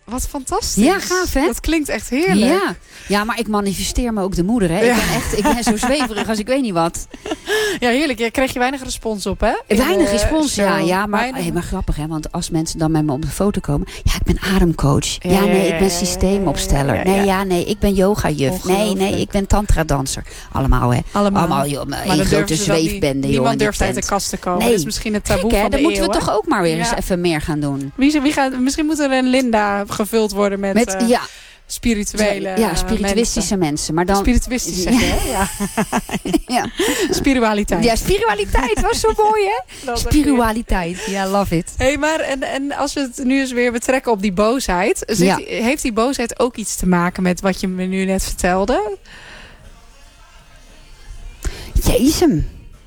Wat fantastisch. Ja, gaaf hè? Dat klinkt echt heerlijk. Ja, maar ik manifesteer me ook de moeder. Hè? Ja. Ik ben zo zweverig als ik weet niet wat. Ja, heerlijk. Jij kreeg je weinig respons op, hè? Weinig respons, ja. Maar, weinig. maar grappig, hè? Want als mensen dan met me op de foto komen. Ja, ik ben ademcoach. Ik ben systeemopsteller. Nee, ik ben yogajuf. Nee, ik ben tantra-danser. Allemaal, hè? Allemaal joh, een grote zweefbende. Niemand durft uit de kast te komen. Nee. Dat is misschien het taboe van de dan eeuw, moeten we toch ook maar weer eens even meer gaan doen. Misschien moet er een Linda gevuld worden met spirituele spirituïstische mensen. Maar dan, spirituïstisch zeggen, hè? Ja. Ja. Spiritualiteit. Ja, spiritualiteit was zo mooi, hè? Spiritualiteit, ja, love it. Hey, maar en als we het nu eens weer betrekken op die boosheid. Heeft die boosheid ook iets te maken met wat je me nu net vertelde? Jezus.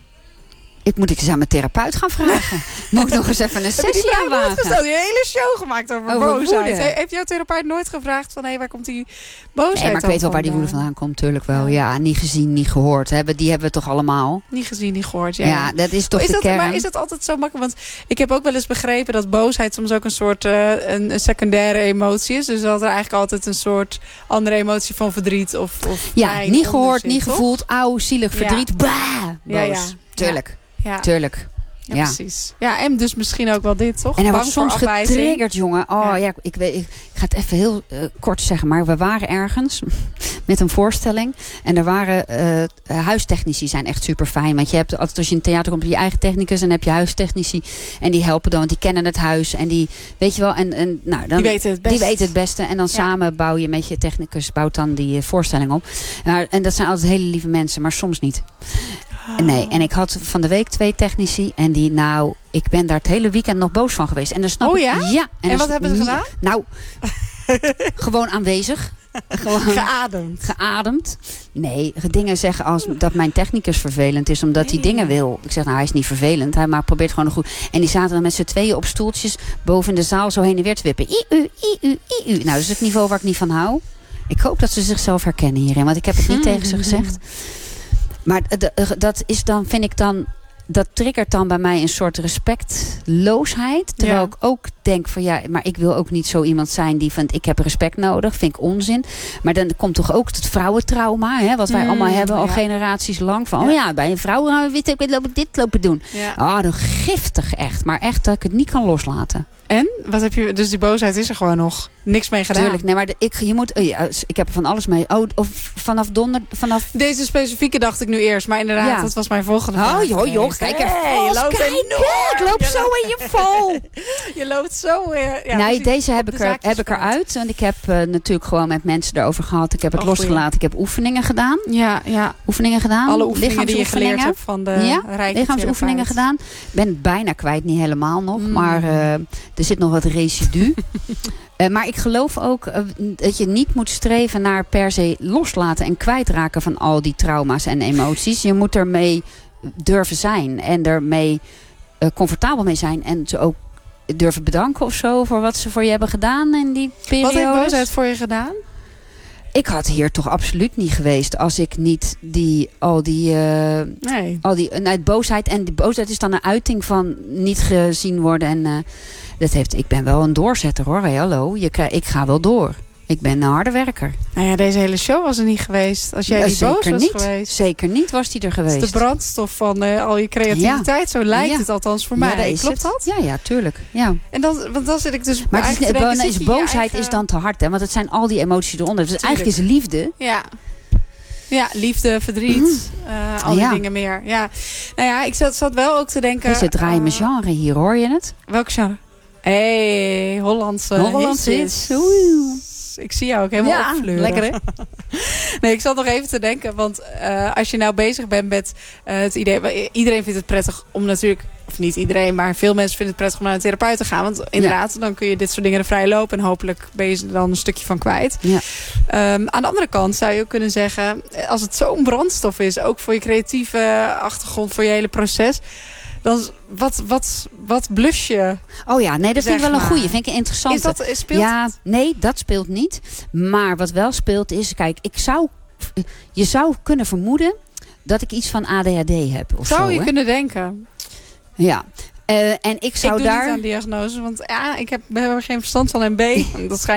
Ik moet eens aan mijn therapeut gaan vragen. Moet ik nog eens even een sessie aanwagen? Je hebt een hele show gemaakt over boosheid. Heeft jouw therapeut nooit gevraagd van... waar komt die boosheid Nee, maar ik weet wel waar die woede vandaan komt. Tuurlijk wel. Ja, niet gezien, niet gehoord. Die hebben we toch allemaal? Niet gezien, niet gehoord, ja. Dat is toch de kern. Maar is dat altijd zo makkelijk? Want ik heb ook wel eens begrepen dat boosheid soms ook een soort een secundaire emotie is. Dus dat er eigenlijk altijd een soort andere emotie van verdriet of pijn niet gehoord, zit, niet toch? gevoeld. Zielig, verdriet. Bah, boos. Ja. Tuurlijk. Ja. Tuurlijk. Ja, precies. Ja, en dus misschien ook wel dit, toch? En hij was soms getriggerd, jongen. Ik ga het even heel kort zeggen. Maar we waren ergens met een voorstelling. En er waren huistechnici zijn echt super fijn. Want je hebt altijd als je in het theater komt je eigen technicus. En dan heb je huistechnici. En die helpen dan. Want die kennen het huis. En die, weet je wel. En nou, dan, die weten het beste. En dan samen bouw je met je technicus. Bouwt dan die voorstelling op. En dat zijn altijd hele lieve mensen. Maar soms niet. Nee, en ik had van de week 2 technici. En ik ben daar het hele weekend nog boos van geweest. En dan snap ik. Ja. En wat hebben ze gedaan? Nou, gewoon aanwezig. Gewoon geademd. Nee, dingen zeggen als dat mijn technicus vervelend is. Omdat hij dingen wil. Ik zeg, hij is niet vervelend. Hij probeert gewoon een goed. En die zaten dan met z'n tweeën op stoeltjes. Boven in de zaal zo heen en weer te wippen. I-u. Nou, dat is het niveau waar ik niet van hou. Ik hoop dat ze zichzelf herkennen hierin. Want ik heb het niet tegen ze gezegd. Maar dat is dan, vind ik dan... Dat triggert dan bij mij een soort respectloosheid. Terwijl ik ook denk van maar ik wil ook niet zo iemand zijn die vindt ik heb respect nodig. Vind ik onzin. Maar dan komt toch ook het vrouwentrauma. Hè, wat wij allemaal hebben al generaties lang. Van bij een vrouw gaan we dit lopen doen. Ja. Dan giftig echt. Maar echt dat ik het niet kan loslaten. En? Wat heb je? Dus die boosheid is er gewoon nog. Niks mee gedaan. Tuurlijk, nee, maar ik heb er van alles mee. Vanaf deze specifieke dacht ik nu eerst. Maar inderdaad, dat was mijn volgende vraag. Joh, kijk even. Ik loop zo in je val. Je loopt zo. Nee, deze heb ik eruit. Want ik heb natuurlijk gewoon met mensen erover gehad. Ik heb het losgelaten. Ik heb oefeningen gedaan. Ja. Oefeningen gedaan. Alle oefeningen die je geleerd hebt van de lichaamsoefeningen gedaan. Ik ben het bijna kwijt, niet helemaal nog. Maar er zit nog wat residu. Maar ik geloof ook dat je niet moet streven naar per se loslaten en kwijtraken van al die trauma's en emoties. Je moet ermee durven zijn en ermee comfortabel mee zijn. En ze ook durven bedanken of zo voor wat ze voor je hebben gedaan in die periode. Wat heeft boosheid voor je gedaan? Ik had hier toch absoluut niet geweest als ik niet boosheid. En die boosheid is dan een uiting van niet gezien worden. En ik ben wel een doorzetter hoor. Hey, hallo, ik ga wel door. Ik ben een harde werker. Nou ja, deze hele show was er niet geweest. Als jij niet boos was geweest. Zeker niet was die er geweest. Het is de brandstof van al je creativiteit. Zo lijkt het althans voor mij. Klopt dat? Ja, tuurlijk. Ja. En want dan zit ik dus... Maar boosheid is dan te hard. Hè? Want het zijn al die emoties eronder. Dus eigenlijk is liefde. Ja, liefde, verdriet. Al die dingen meer. Ja. Nou ja, ik zat wel ook te denken... Is het draaien mijn genre hier, hoor je het? Welk genre? Hollandse hits. Ik zie jou ook helemaal opvleuren. Lekker hè? Nee, ik zat nog even te denken. Want als je nou bezig bent met het idee... Iedereen vindt het prettig om natuurlijk... Of niet iedereen, maar veel mensen vinden het prettig om naar een therapeut te gaan. Want inderdaad, dan kun je dit soort dingen er vrij lopen. En hopelijk ben je er dan een stukje van kwijt. Ja. Aan de andere kant zou je ook kunnen zeggen... Als het zo'n brandstof is, ook voor je creatieve achtergrond... Voor je hele proces... Dan wat blus je? Oh ja, nee, dat vind ik wel een goeie. Vind ik interessant. Nee, dat speelt niet. Maar wat wel speelt is... Kijk, je zou kunnen vermoeden... dat ik iets van ADHD heb. Zou je kunnen denken. Ja. En ik doe niet aan diagnose. Want we hebben er geen verstand van. En B, dat schijnt